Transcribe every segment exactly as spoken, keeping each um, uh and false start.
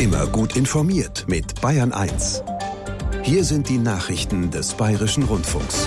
Immer gut informiert mit Bayern eins. Hier sind die Nachrichten des Bayerischen Rundfunks.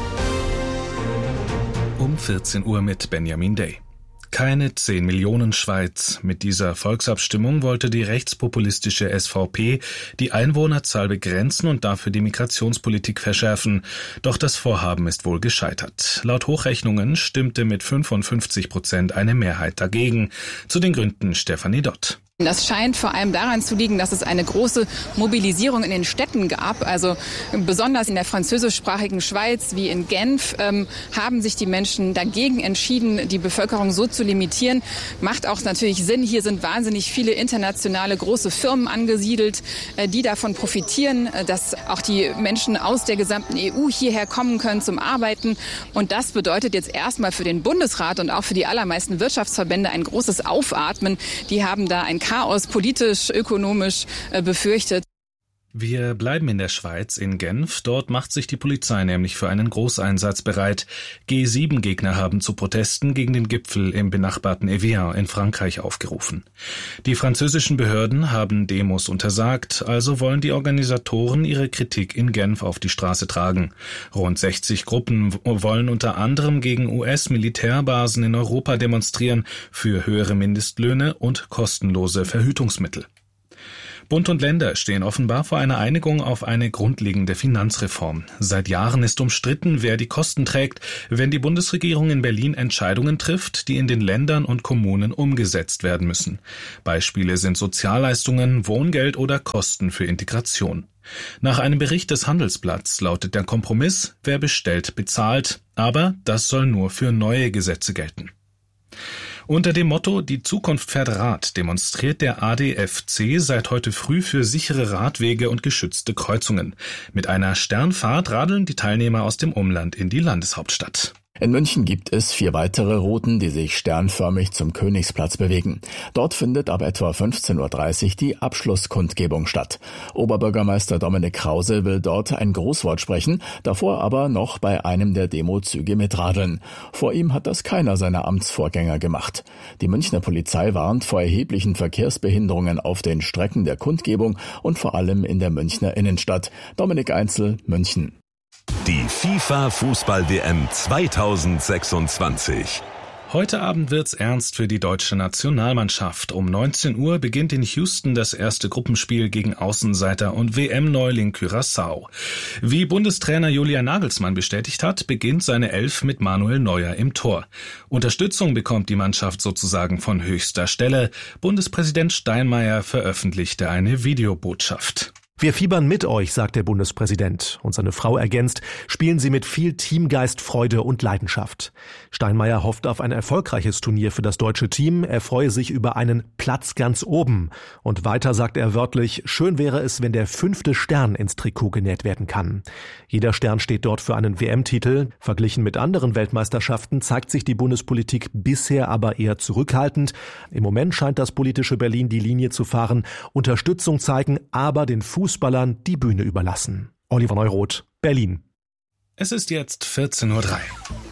Um vierzehn Uhr mit Benjamin Day. Keine zehn Millionen Schweiz. Mit dieser Volksabstimmung wollte die rechtspopulistische S V P die Einwohnerzahl begrenzen und dafür die Migrationspolitik verschärfen. Doch das Vorhaben ist wohl gescheitert. Laut Hochrechnungen stimmte mit fünfundfünfzig Prozent eine Mehrheit dagegen. Zu den Gründen Stefanie Dott. Das scheint vor allem daran zu liegen, dass es eine große Mobilisierung in den Städten gab. Also besonders in der französischsprachigen Schweiz wie in Genf ähm, haben sich die Menschen dagegen entschieden, die Bevölkerung so zu limitieren. Macht auch natürlich Sinn. Hier sind wahnsinnig viele internationale große Firmen angesiedelt, äh, die davon profitieren, äh, dass auch die Menschen aus der gesamten E U hierher kommen können zum Arbeiten. Und das bedeutet jetzt erstmal für den Bundesrat und auch für die allermeisten Wirtschaftsverbände ein großes Aufatmen. Die haben da ein Chaos politisch, ökonomisch äh, befürchtet. Wir bleiben in der Schweiz, in Genf. Dort macht sich die Polizei nämlich für einen Großeinsatz bereit. G sieben Gegner haben zu Protesten gegen den Gipfel im benachbarten Evian in Frankreich aufgerufen. Die französischen Behörden haben Demos untersagt, also wollen die Organisatoren ihre Kritik in Genf auf die Straße tragen. Rund sechzig Gruppen wollen unter anderem gegen U S-Militärbasen in Europa demonstrieren, für höhere Mindestlöhne und kostenlose Verhütungsmittel. Bund und Länder stehen offenbar vor einer Einigung auf eine grundlegende Finanzreform. Seit Jahren ist umstritten, wer die Kosten trägt, wenn die Bundesregierung in Berlin Entscheidungen trifft, die in den Ländern und Kommunen umgesetzt werden müssen. Beispiele sind Sozialleistungen, Wohngeld oder Kosten für Integration. Nach einem Bericht des Handelsblatts lautet der Kompromiss, wer bestellt, bezahlt, aber das soll nur für neue Gesetze gelten. Unter dem Motto »Die Zukunft fährt Rad« demonstriert der A D F C seit heute früh für sichere Radwege und geschützte Kreuzungen. Mit einer Sternfahrt radeln die Teilnehmer aus dem Umland in die Landeshauptstadt. In München gibt es vier weitere Routen, die sich sternförmig zum Königsplatz bewegen. Dort findet ab etwa fünfzehn Uhr dreißig die Abschlusskundgebung statt. Oberbürgermeister Dominik Krause will dort ein Grußwort sprechen, davor aber noch bei einem der Demozüge mitradeln. Vor ihm hat das keiner seiner Amtsvorgänger gemacht. Die Münchner Polizei warnt vor erheblichen Verkehrsbehinderungen auf den Strecken der Kundgebung und vor allem in der Münchner Innenstadt. Dominik Einzel, München. Die FIFA-Fußball-W M zweitausendsechsundzwanzig. Heute Abend wird's ernst für die deutsche Nationalmannschaft. Um neunzehn Uhr beginnt in Houston das erste Gruppenspiel gegen Außenseiter und W M-Neuling Curaçao. Wie Bundestrainer Julian Nagelsmann bestätigt hat, beginnt seine Elf mit Manuel Neuer im Tor. Unterstützung bekommt die Mannschaft sozusagen von höchster Stelle. Bundespräsident Steinmeier veröffentlichte eine Videobotschaft. Wir fiebern mit euch, sagt der Bundespräsident. Und seine Frau ergänzt, spielen Sie mit viel Teamgeist, Freude und Leidenschaft. Steinmeier hofft auf ein erfolgreiches Turnier für das deutsche Team. Er freue sich über einen Platz ganz oben. Und weiter sagt er wörtlich, schön wäre es, wenn der fünfte Stern ins Trikot genäht werden kann. Jeder Stern steht dort für einen W M-Titel. Verglichen mit anderen Weltmeisterschaften zeigt sich die Bundespolitik bisher aber eher zurückhaltend. Im Moment scheint das politische Berlin die Linie zu fahren, Unterstützung zeigen, aber den Fuß Fußballern die Bühne überlassen. Oliver Neuroth, Berlin. Es ist jetzt vierzehn Uhr drei.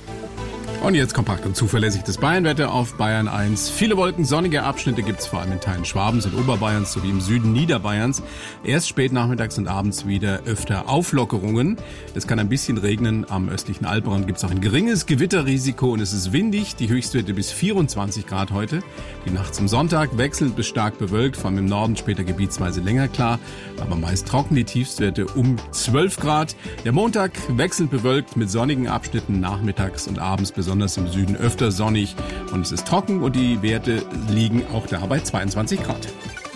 Und jetzt kompakt und zuverlässig das Bayernwetter auf Bayern eins. Viele Wolken, sonnige Abschnitte gibt es vor allem in Teilen Schwabens und Oberbayerns sowie im Süden Niederbayerns. Erst spät nachmittags und abends wieder öfter Auflockerungen. Es kann ein bisschen regnen. Am östlichen Alpenrand gibt es auch ein geringes Gewitterrisiko und es ist windig. Die Höchstwerte bis vierundzwanzig Grad heute. Die Nacht zum Sonntag wechselnd bis stark bewölkt, vor allem im Norden später gebietsweise länger klar, aber meist trocken, die Tiefstwerte um zwölf Grad. Der Montag wechselnd bewölkt mit sonnigen Abschnitten nachmittags und abends besonders im Süden öfter sonnig und es ist trocken und die Werte liegen auch da bei zweiundzwanzig Grad.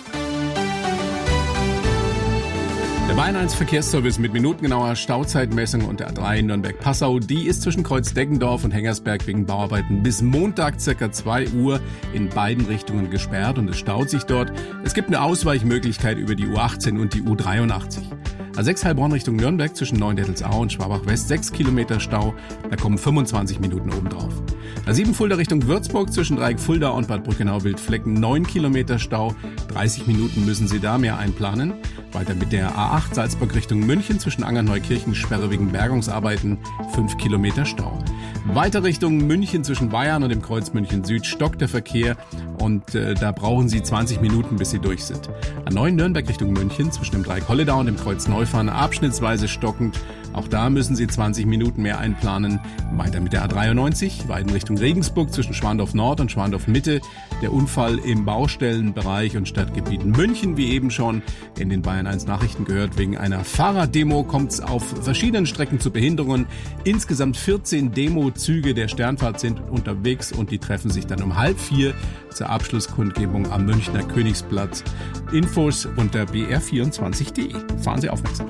Der Bayern eins Verkehrsservice mit minutengenauer Stauzeitmessung und der A drei Nürnberg-Passau, die ist zwischen Kreuzdeggendorf und Hengersberg wegen Bauarbeiten bis Montag ca. zwei Uhr in beiden Richtungen gesperrt und es staut sich dort. Es gibt eine Ausweichmöglichkeit über die U achtzehn und die U dreiundachtzig. A sechs Heilbronn Richtung Nürnberg zwischen Neuendettelsau und Schwabach West sechs Kilometer Stau, da kommen fünfundzwanzig Minuten obendrauf. A sieben Fulda Richtung Würzburg zwischen Dreieck Fulda und Bad Brückenau-Wildflecken neun Kilometer Stau, dreißig Minuten müssen Sie da mehr einplanen. Weiter mit der A acht Salzburg Richtung München zwischen Angern-Neukirchen Sperre wegen Bergungsarbeiten, fünf Kilometer Stau. Weiter Richtung München zwischen Bayern und dem Kreuz München Süd stockt der Verkehr und äh, da brauchen Sie zwanzig Minuten, bis Sie durch sind. A neun Nürnberg Richtung München zwischen dem Dreieck-Holledau und dem Kreuz Neufahren abschnittsweise stockend. Auch da müssen Sie zwanzig Minuten mehr einplanen. Weiter mit der A dreiundneunzig, Weiden Richtung Regensburg zwischen Schwandorf Nord und Schwandorf Mitte. Der Unfall im Baustellenbereich und Stadtgebiet München, wie eben schon in den Bayern eins Nachrichten gehört. Wegen einer Fahrraddemo kommt es auf verschiedenen Strecken zu Behinderungen. Insgesamt vierzehn Demo-Züge der Sternfahrt sind unterwegs und die treffen sich dann um halb vier zur Abschlusskundgebung am Münchner Königsplatz. Infos unter b r vierundzwanzig punkt d e. Fahren Sie aufmerksam.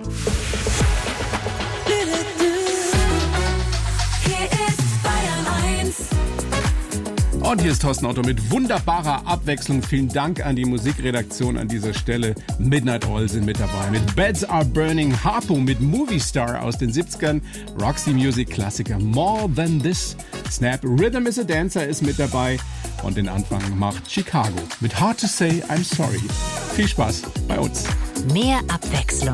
Und hier ist Thorsten Otto mit wunderbarer Abwechslung. Vielen Dank an die Musikredaktion an dieser Stelle. Midnight Oil sind mit dabei. Mit Beds Are Burning, Harpo mit Movie Star aus den siebzigern, Roxy Music Klassiker More Than This, Snap Rhythm is a Dancer ist mit dabei und den Anfang macht Chicago mit Hard to Say I'm Sorry. Viel Spaß bei uns. Mehr Abwechslung